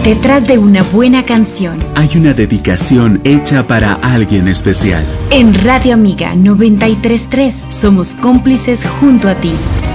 Detrás de una buena canción hay una dedicación hecha para alguien especial. En Radio Amiga 93.3 somos cómplices junto a ti.